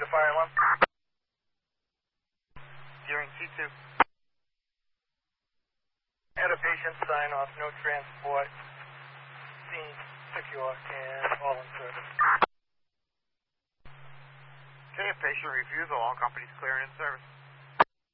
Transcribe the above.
fire alarm. Hearing C2. Had a patient sign off, no transport, scene secure, and all in service. Okay, patient refusal, all companies clear and in service.